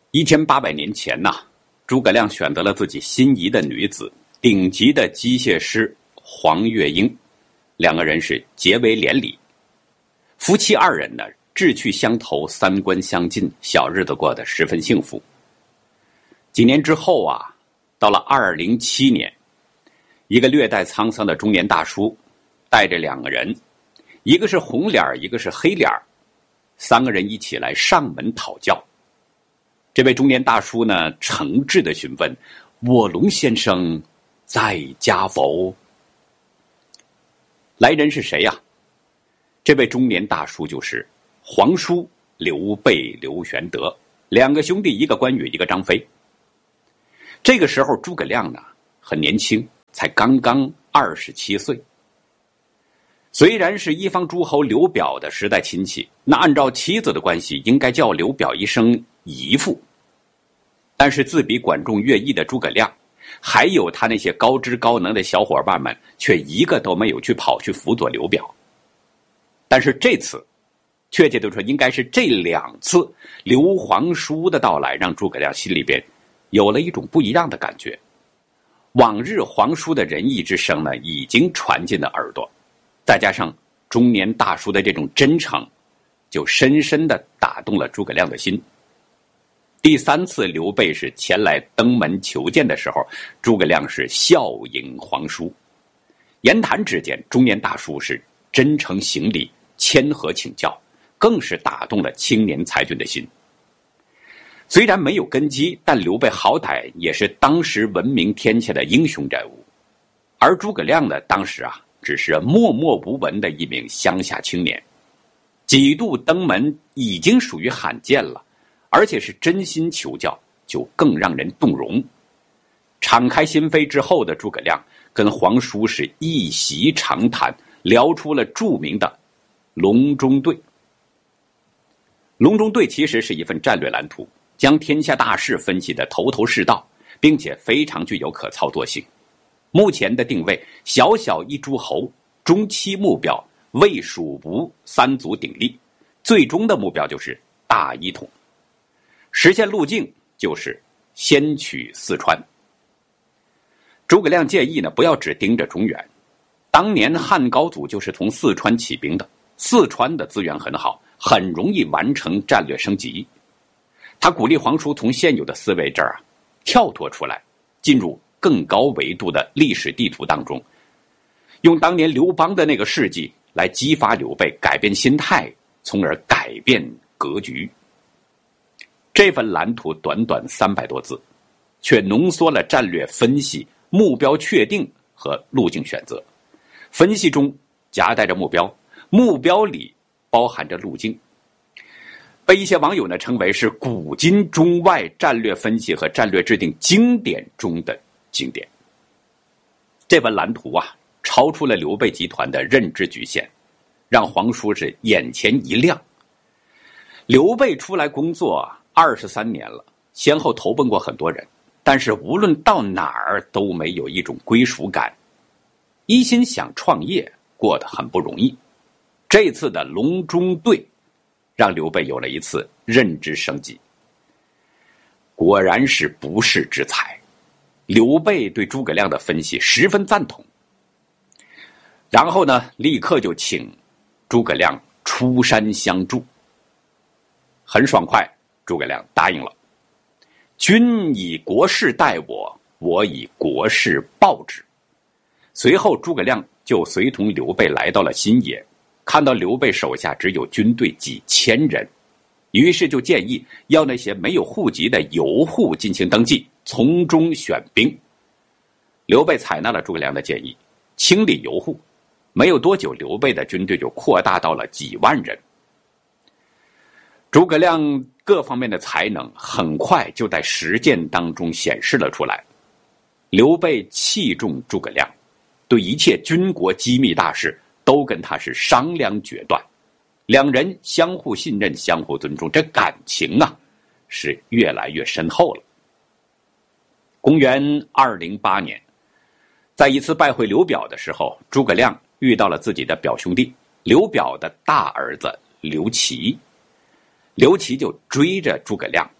1800年前呐，诸葛亮选择了自己心仪的女子，顶级的机械师黄月英，两个人是结为连理。夫妻二人呢，志趣相投，三观相近，小日子过得十分幸福。几年之后啊，到了2007年，一个略带沧桑的中年大叔带着两个人，一个是红脸，一个是黑脸，三个人一起来上门讨教。这位中年大叔呢，诚挚地询问：“卧龙先生在家否？”来人是谁呀？这位中年大叔就是皇叔刘备刘玄德，两个兄弟，一个关羽，一个张飞。这个时候诸葛亮呢很年轻，才刚刚27岁。虽然是一方诸侯刘表的时代亲戚，那按照妻子的关系，应该叫刘表一声姨父。但是自比管仲乐毅的诸葛亮，还有他那些高知高能的小伙伴们，却一个都没有去跑去辅佐刘表。但是这次，确切地说，应该是这两次刘皇叔的到来，让诸葛亮心里边有了一种不一样的感觉。往日皇叔的仁义之声呢，已经传进了耳朵，再加上中年大叔的这种真诚，就深深地打动了诸葛亮的心。第三次刘备是前来登门求见的时候，诸葛亮是笑迎皇叔，言谈之间，中年大叔是真诚行礼，谦和请教，更是打动了青年才俊的心。虽然没有根基，但刘备好歹也是当时闻名天下的英雄人物，而诸葛亮呢，当时啊只是默默无闻的一名乡下青年，几度登门已经属于罕见了，而且是真心求教，就更让人动容。敞开心扉之后的诸葛亮跟皇叔是一席长谈，聊出了著名的隆中对。隆中对其实是一份战略蓝图，将天下大势分析得头头是道，并且非常具有可操作性。目前的定位，小小一诸侯，中期目标魏蜀吴三足鼎立，最终的目标就是大一统。实现路径就是先取四川。诸葛亮建议呢，不要只盯着中原。当年汉高祖就是从四川起兵的，四川的资源很好，很容易完成战略升级。他鼓励皇叔从现有的思维这儿跳脱出来，进入更高维度的历史地图当中，用当年刘邦的那个事迹来激发刘备改变心态，从而改变格局。这份蓝图短短300多字，却浓缩了战略分析、目标确定和路径选择。分析中夹带着目标，目标里包含着路径。被一些网友呢称为是古今中外战略分析和战略制定经典中的经典。这份蓝图啊，超出了刘备集团的认知局限，让皇叔是眼前一亮。刘备出来工作23年了，先后投奔过很多人，但是无论到哪儿都没有一种归属感，一心想创业，过得很不容易。这次的隆中对让刘备有了一次认知升级，果然是不世之才。刘备对诸葛亮的分析十分赞同，然后呢，立刻就请诸葛亮出山相助。很爽快，诸葛亮答应了。君以国事待我，我以国事报之。随后诸葛亮就随同刘备来到了新野，看到刘备手下只有军队几千人，于是就建议要那些没有户籍的游户进行登记，从中选兵。刘备采纳了诸葛亮的建议，清理游户。没有多久，刘备的军队就扩大到了几万人。诸葛亮各方面的才能很快就在实践当中显示了出来。刘备器重诸葛亮，对一切军国机密大事都跟他是商量决断，两人相互信任，相互尊重，这感情啊是越来越深厚了。公元208年，在一次拜会刘表的时候，诸葛亮遇到了自己的表兄弟刘表的大儿子刘琦。刘琦就追着诸葛亮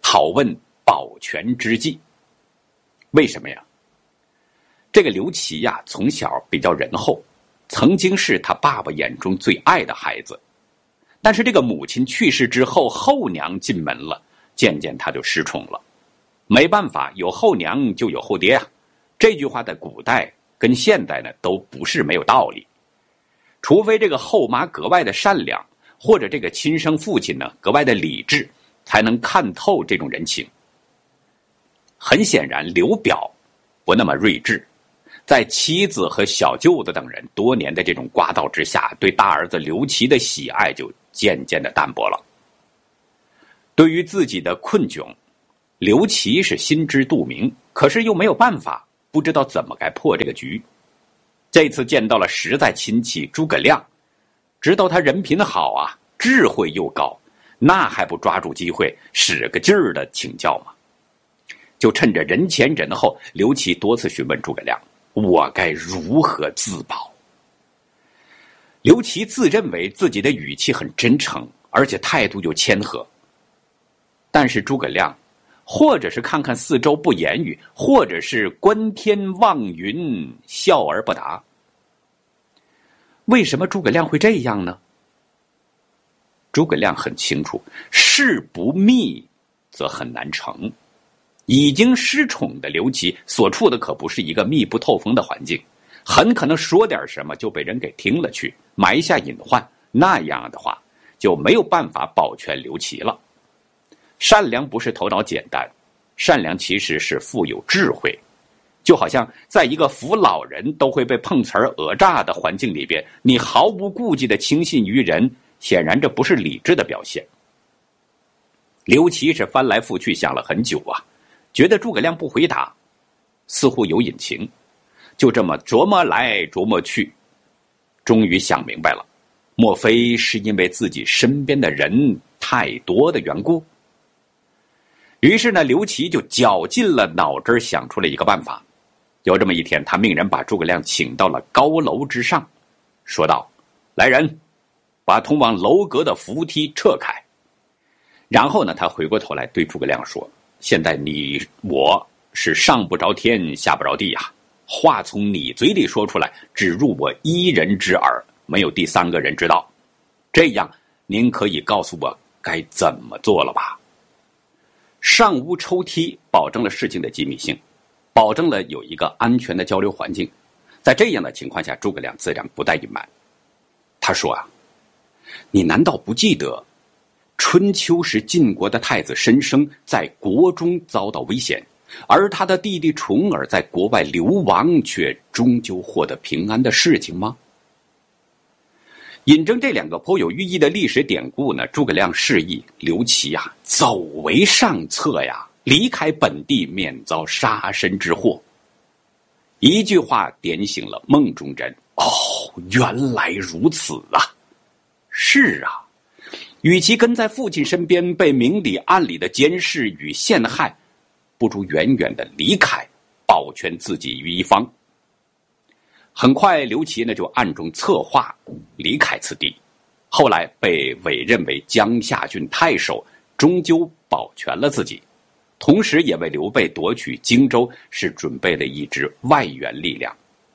好问保全之计。为什么呀？这个刘琦呀，从小比较仁厚，曾经是他爸爸眼中最爱的孩子。但是这个母亲去世之后，后娘进门了，渐渐他就失宠了。没办法，有后娘就有后爹啊。这句话在古代跟现代呢都不是没有道理。除非这个后妈格外的善良，或者这个亲生父亲呢格外的理智，才能看透这种人情。很显然，刘表不那么睿智，在妻子和小舅子等人多年的这种刮到之下，对大儿子刘琦的喜爱就渐渐的淡薄了。对于自己的困窘，刘琦是心知肚明，可是又没有办法，不知道怎么该破这个局。这次见到了实在亲戚诸葛亮，知道他人品好啊，智慧又高，那还不抓住机会使个劲儿的请教吗？就趁着人前人后，刘琦多次询问诸葛亮，我该如何自保？刘琦自认为自己的语气很真诚，而且态度又谦和。但是诸葛亮或者是看看四周不言语，或者是观天望云笑而不答。为什么诸葛亮会这样呢？诸葛亮很清楚，事不密则很难成。已经失宠的刘琦所处的可不是一个密不透风的环境，很可能说点什么就被人给听了去，埋下隐患，那样的话就没有办法保全刘琦了。善良不是头脑简单，善良其实是富有智慧。就好像在一个扶老人都会被碰瓷儿讹诈的环境里边，你毫无顾忌的轻信于人，显然这不是理智的表现。刘琦是翻来覆去想了很久啊，觉得诸葛亮不回答似乎有隐情，就这么琢磨来琢磨去，终于想明白了，莫非是因为自己身边的人太多的缘故？于是呢，刘琦就绞尽了脑汁想出了一个办法。有这么一天，他命人把诸葛亮请到了高楼之上，说道：来人，把通往楼阁的扶梯撤开。然后呢，他回过头来对诸葛亮说，现在你我是上不着天下不着地啊，话从你嘴里说出来，只入我一人之耳，没有第三个人知道。这样您可以告诉我该怎么做了吧？上屋抽梯保证了事情的机密性，保证了有一个安全的交流环境。在这样的情况下，诸葛亮自然不带隐瞒。他说啊，你难道不记得春秋时晋国的太子申生在国中遭到危险，而他的弟弟重耳在国外流亡，却终究获得平安的事情吗？引证这两个颇有寓意的历史典故呢，诸葛亮示意刘琦呀，走为上策呀，离开本地免遭杀身之祸。一句话点醒了梦中人，哦，原来如此啊！是啊，与其跟在父亲身边被明里暗里的监视与陷害，不如远远的离开，保全自己于一方。很快刘琦呢就暗中策划离开此地，后来被委任为江夏郡太守，终究保全了自己，同时也为刘备夺取荆州是准备了一支外援力量。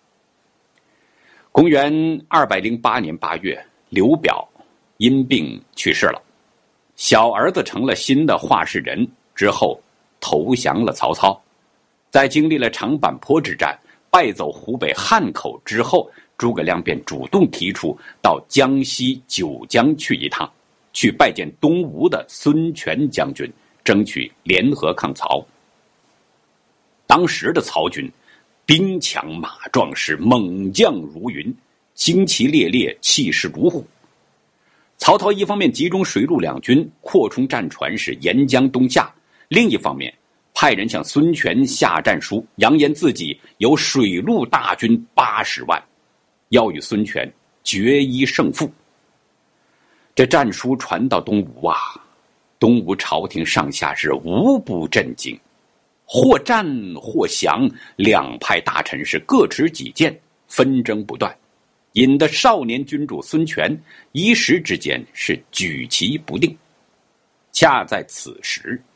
公元208年8月，刘表因病去世了，小儿子成了新的话事人，之后投降了曹操。在经历了长坂坡之战，败走湖北汉口之后，诸葛亮便主动提出到江西九江去一趟，去拜见东吴的孙权将军，争取联合抗曹。当时的曹军兵强马壮，是猛将如云，旌旗猎猎，气势如虎。曹操一方面集中水陆两军，扩充战船，是沿江东下，另一方面派人向孙权下战书，扬言自己有水陆大军80万，要与孙权决一胜负。这战书传到东吴啊，东吴朝廷上下是无不震惊，或战或降，两派大臣是各持己见，纷争不断，引得少年君主孙权一时之间是举棋不定。恰在此时，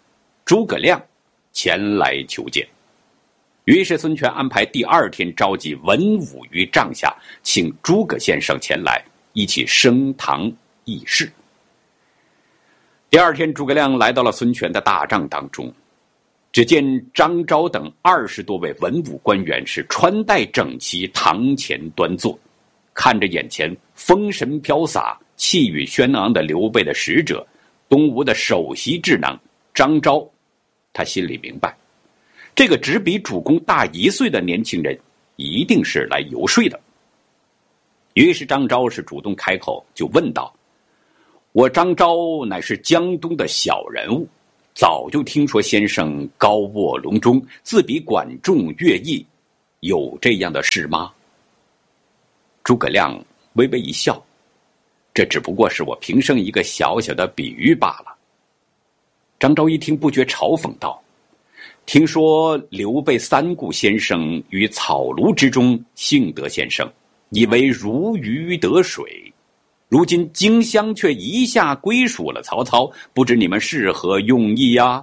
诸葛亮前来求见。于是孙权安排第二天召集文武于帐下，请诸葛先生前来一起升堂议事。第二天，诸葛亮来到了孙权的大帐当中，只见张昭等20多位文武官员是穿戴整齐，堂前端坐，看着眼前风神飘洒、气宇轩昂的刘备的使者，东吴的首席智囊张昭，他心里明白，这个只比主公大1岁的年轻人一定是来游说的。于是张昭是主动开口，就问道：我张昭乃是江东的小人物，早就听说先生高卧隆中，自比管仲、乐毅，有这样的事吗？诸葛亮微微一笑，这只不过是我平生一个小小的比喻罢了。张昭一听，不觉嘲讽道：听说刘备三顾先生于草庐之中幸得先生，以为如鱼得水，如今荆襄却一下归属了曹操，不知你们是何用意呀？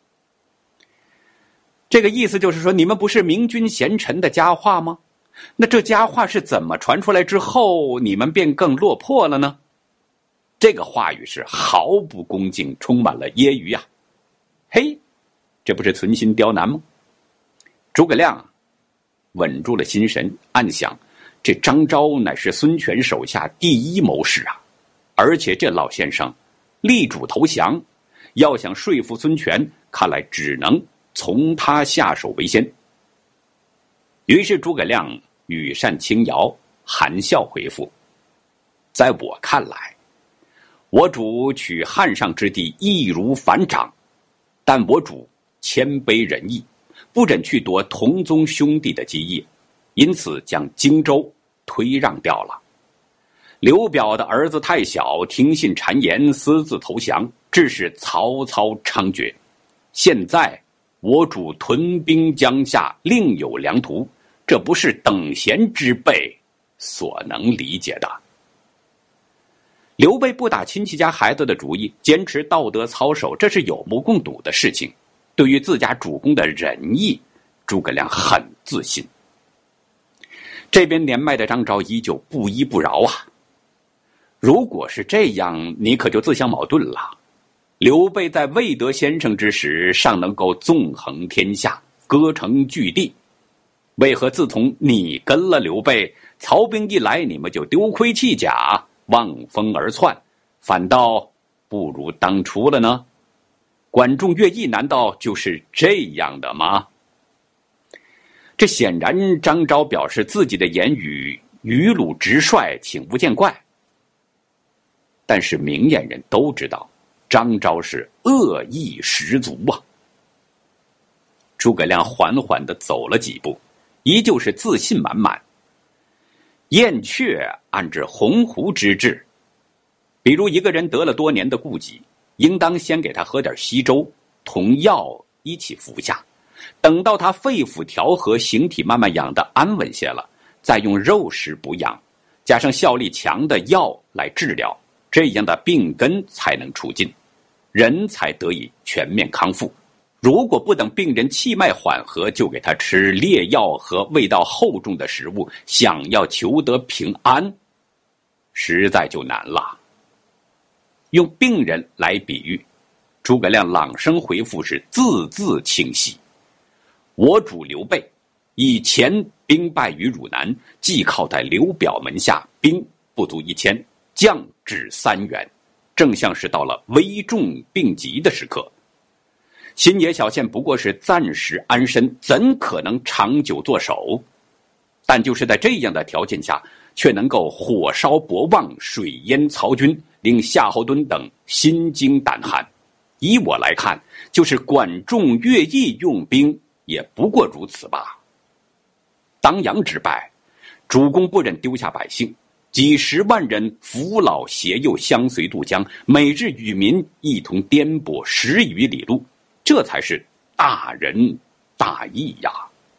这个意思就是说，你们不是明君贤臣的佳话吗？那这佳话是怎么传出来之后，你们便更落魄了呢？这个话语是毫不恭敬，充满了揶揄啊！嘿，这不是存心刁难吗？诸葛亮稳住了心神，暗想，这张昭乃是孙权手下第一谋士啊，而且这老先生力主投降，要想说服孙权，看来只能从他下手为先。于是诸葛亮羽扇轻摇，含笑回复：在我看来，我主取汉上之地易如反掌，但我主谦卑仁义，不忍去夺同宗兄弟的基业，因此将荆州推让掉了。刘表的儿子太小，听信谗言，私自投降，致使曹操猖獗。现在我主屯兵江夏，另有良图，这不是等闲之辈所能理解的。刘备不打亲戚家孩子的主意，坚持道德操守，这是有目共睹的事情。对于自家主公的仁义，诸葛亮很自信。这边年迈的张昭依旧不依不饶啊！如果是这样，你可就自相矛盾了。刘备在未得先生之时，尚能够纵横天下，歌成巨地，为何自从你跟了刘备，曹兵一来，你们就丢盔弃甲，望风而窜，反倒不如当初了呢？管仲、乐毅难道就是这样的吗？这显然张昭表示自己的言语愚鲁直率，请勿见怪。但是明眼人都知道，张昭是恶意十足啊。诸葛亮缓缓地走了几步，依旧是自信满满。燕雀按着鸿鹄之志，比如一个人得了多年的痼疾，应当先给他喝点稀粥，同药一起服下，等到他肺腑调和，形体慢慢养得安稳些了，再用肉食补养，加上效力强的药来治疗，这样的病根才能除尽，人才得以全面康复。如果不等病人气脉缓和，就给他吃烈药和味道厚重的食物，想要求得平安，实在就难了。用病人来比喻，诸葛亮朗声回复是字字清晰。我主刘备以前兵败于汝南，寄靠在刘表门下，兵不足1000，将只3员，正像是到了危重病急的时刻。新野小县不过是暂时安身，怎可能长久坐守？但就是在这样的条件下，却能够火烧博望，水淹曹军，令夏侯惇等心惊胆寒。以我来看，就是管仲、乐毅用兵也不过如此吧。当阳之败，主公不忍丢下百姓，几十万人扶老携幼相随渡江，每日与民一同颠簸10余里路，这才是大仁大义呀。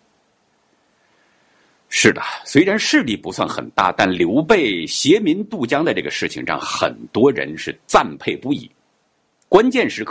是的，虽然势力不算很大，但刘备携民渡江的这个事情让很多人是赞佩不已。关键时刻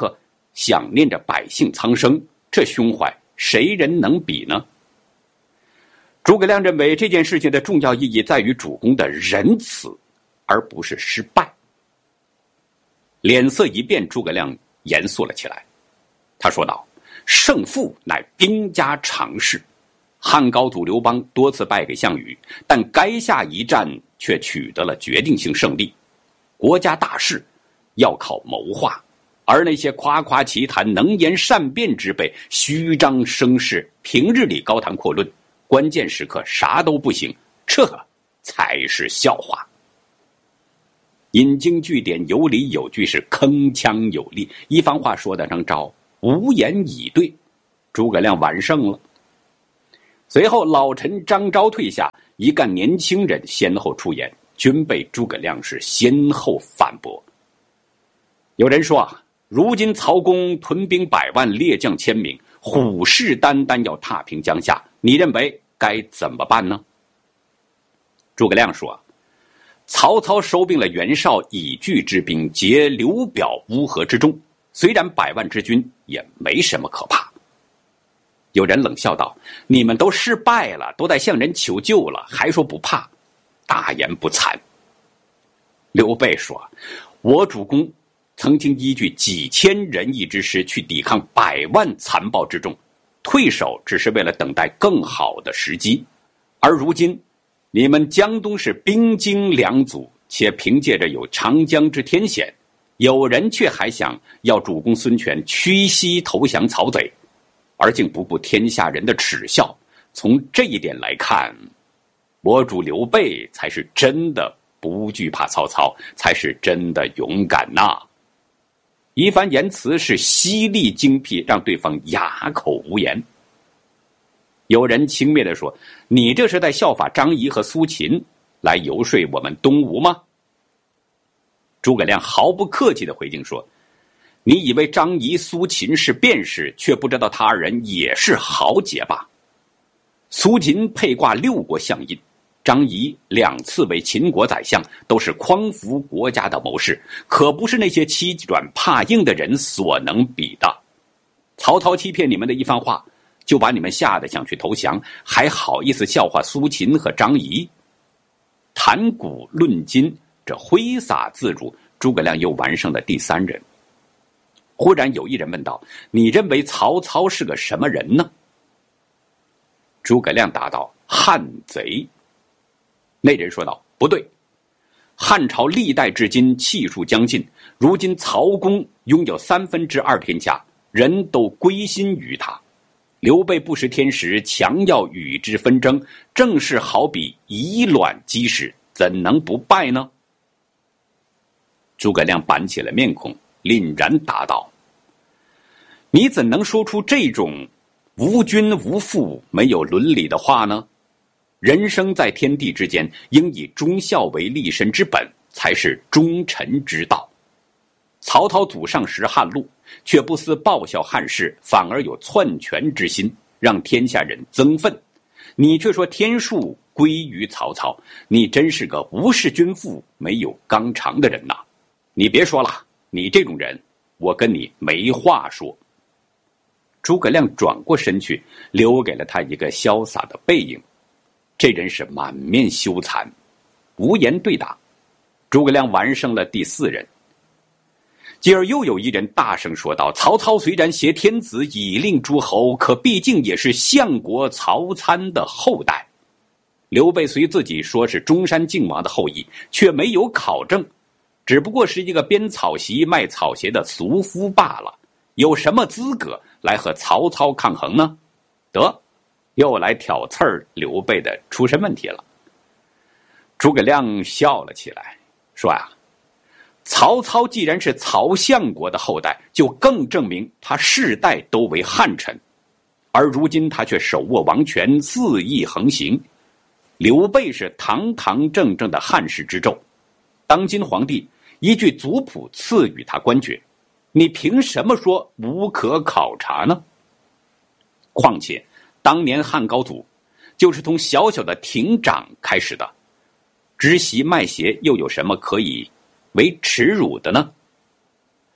想念着百姓苍生，这胸怀谁人能比呢？诸葛亮认为这件事情的重要意义在于主公的仁慈，而不是失败。脸色一变，诸葛亮严肃了起来。他说道：胜负乃兵家常事，汉高祖刘邦多次败给项羽，但垓下一战却取得了决定性胜利。国家大事要靠谋划，而那些夸夸其谈、能言善辩之辈，虚张声势，平日里高谈阔论，关键时刻啥都不行，这才是笑话。引经据典，有理有据，是铿锵有力，一番话说得张昭无言以对。诸葛亮完胜了。随后老臣张昭退下，一干年轻人先后出言，均被诸葛亮是先后反驳。有人说如今曹公屯兵100万，列将1000名，虎视眈眈要踏平江夏，你认为该怎么办呢？诸葛亮说，曹操收并了袁绍以拒之兵，结刘表乌合之众，虽然100万之军也没什么可怕。有人冷笑道，你们都失败了，都在向人求救了，还说不怕，大言不惭。刘备说，我主公曾经依据几千人义之师去抵抗100万残暴之众，退守只是为了等待更好的时机。而如今你们江东是兵精粮足，且凭借着有长江之天险，有人却还想要主公孙权屈膝投降曹贼，而竟不顾天下人的耻笑。从这一点来看，我主刘备才是真的不惧怕曹操，才是真的勇敢呐！一番言辞是犀利精辟，让对方哑口无言。有人轻蔑地说，你这是在效法张仪和苏秦来游说我们东吴吗？诸葛亮毫不客气地回敬说，你以为张仪、苏秦是辩士，却不知道他二人也是豪杰吧？苏秦配挂6国相印，张仪2次为秦国宰相，都是匡扶国家的谋士，可不是那些欺软怕硬的人所能比的。曹操欺骗你们的一番话，就把你们吓得想去投降，还好意思笑话苏秦和张仪？谈古论今，这挥洒自如，诸葛亮又完胜了第3人。忽然有一人问道，你认为曹操是个什么人呢？诸葛亮答道，汉贼。那人说道，不对，汉朝历代至今气数将尽，如今曹公拥有2/3天下，人都归心于他。刘备不识天时，强要与之纷争，正是好比以卵击石，怎能不败呢？诸葛亮板起了面孔，凛然答道，你怎能说出这种无君无父、没有伦理的话呢？人生在天地之间，应以忠孝为立身之本，才是忠臣之道。曹操祖上识汉禄，却不思报效汉室，反而有篡权之心，让天下人憎愤。你却说天数归于曹操，你真是个无视君父、没有纲常的人呐！你别说了，你这种人，我跟你没话说。诸葛亮转过身去，留给了他一个潇洒的背影。这人是满面羞惭，无言对答。诸葛亮完胜了第4人。继而又有一人大声说道，曹操虽然挟天子以令诸侯，可毕竟也是相国曹参的后代。刘备虽自己说是中山靖王的后裔，却没有考证，只不过是一个编草席卖草鞋的俗夫罢了，有什么资格来和曹操抗衡呢？得，又来挑刺儿刘备的出身问题了。诸葛亮笑了起来，说曹操既然是曹相国的后代，就更证明他世代都为汉臣，而如今他却手握王权，肆意横行。刘备是堂堂正正的汉室之胄，当今皇帝依据族谱赐予他官爵，你凭什么说无可考察呢？况且当年汉高祖就是从小小的亭长开始的，织席卖鞋又有什么可以为耻辱的呢？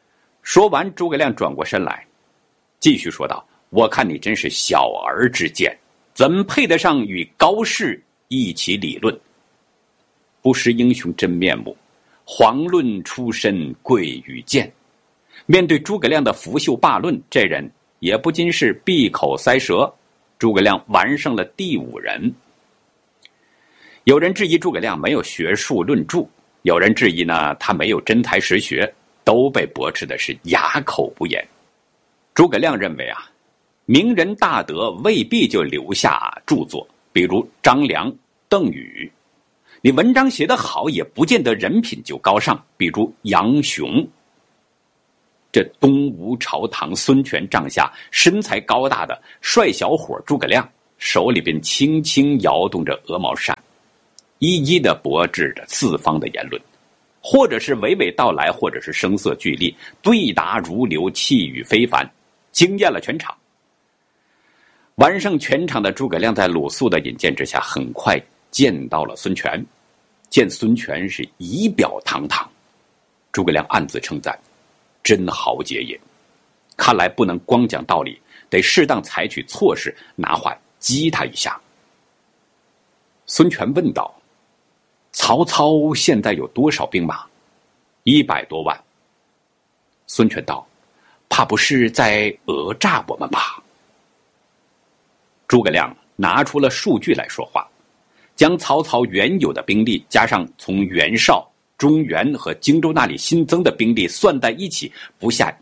说完，诸葛亮转过身来，继续说道：“我看你真是小儿之见，怎配得上与高士一起理论？不识英雄真面目，遑论出身贵与贱。”面对诸葛亮的拂袖罢论，这人也不禁是闭口塞舌。诸葛亮完胜了第5人。有人质疑诸葛亮没有学术论著，有人质疑呢他没有真才实学，都被驳斥的是哑口不言。诸葛亮认为啊，名人大德未必就留下著作，比如张良、邓禹。你文章写得好，也不见得人品就高尚，比如杨雄。这东吴朝堂孙权帐下身材高大的帅小伙诸葛亮，手里边轻轻摇动着鹅毛扇，一一的驳斥着四方的言论，或者是娓娓道来，或者是声色俱厉，对答如流，气宇非凡，惊艳了全场。完胜全场的诸葛亮在鲁肃的引荐之下，很快见到了孙权。见孙权是仪表堂堂，诸葛亮暗自称赞，真豪杰也。看来不能光讲道理，得适当采取措施，拿话激他一下。孙权问道：“曹操现在有多少兵马？100多万。”孙权道：“怕不是在讹诈我们吧？”诸葛亮拿出了数据来说话，将曹操原有的兵力加上从袁绍、中原和荆州那里新增的兵力算在一起，不下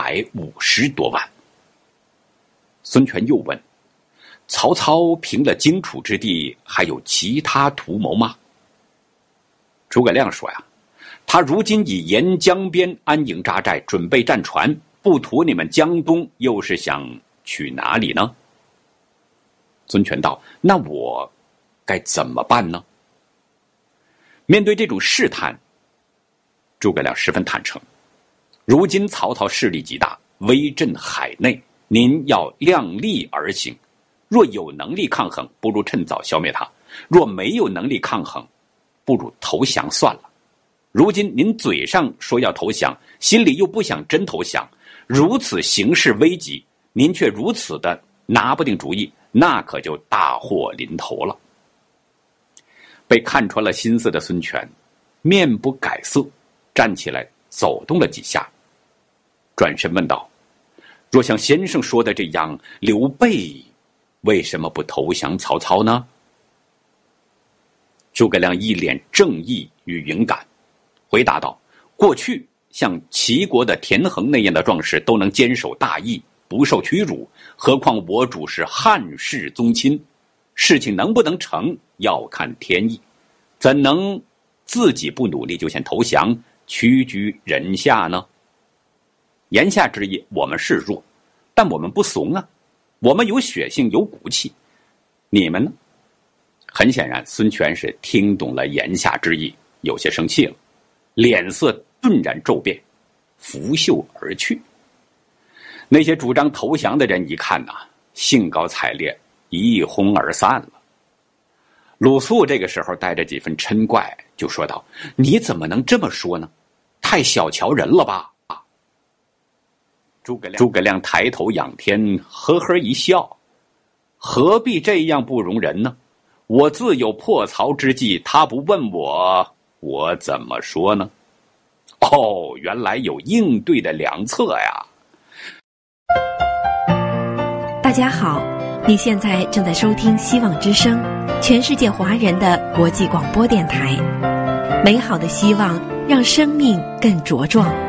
150多万。孙权又问：“曹操平了荆楚之地，还有其他图谋吗？”诸葛亮说呀：“他如今以沿江边安营扎寨，准备战船，不图你们江东，又是想去哪里呢？”孙权道：“那我该怎么办呢？”面对这种试探，诸葛亮十分坦诚：“如今曹操势力极大，威震海内，您要量力而行。若有能力抗衡，不如趁早消灭他；若没有能力抗衡，不如投降算了。如今您嘴上说要投降，心里又不想真投降，如此形势危急，您却如此的拿不定主意，那可就大祸临头了。”被看穿了心思的孙权面不改色，站起来走动了几下，转身问道：“若像先生说的这样，刘备为什么不投降曹操呢？”诸葛亮一脸正义与勇敢，回答道：“过去像齐国的田横那样的壮士都能坚守大义，不受屈辱，何况我主是汉室宗亲，事情能不能成，要看天意，怎能自己不努力就先投降，屈居人下呢？”言下之意，我们是弱，但我们不怂啊，我们有血性，有骨气。你们呢？很显然，孙权是听懂了言下之意，有些生气了，脸色顿然骤变，拂袖而去。那些主张投降的人一看兴高采烈，一哄而散了。鲁肃这个时候带着几分嗔怪，就说道：“你怎么能这么说呢？太小瞧人了吧？”诸葛亮抬头仰天，呵呵一笑：“何必这样不容人呢？我自有破曹之计，他不问我，我怎么说呢？”哦，原来有应对的良策呀！ 大家好，你现在正在收听希望之声，全世界华人的国际广播电台。美好的希望，让生命更茁壮。